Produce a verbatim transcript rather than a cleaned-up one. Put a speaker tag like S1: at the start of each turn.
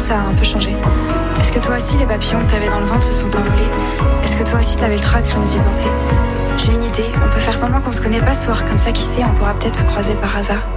S1: ça a un peu changé. Est-ce que toi aussi, les papillons que t'avais dans le ventre se sont envolés? Est-ce que toi aussi, t'avais le trac, rien d'y penser? J'ai une idée, on peut faire semblant qu'on se connaît pas ce soir, comme ça, qui sait, on pourra peut-être se croiser par hasard.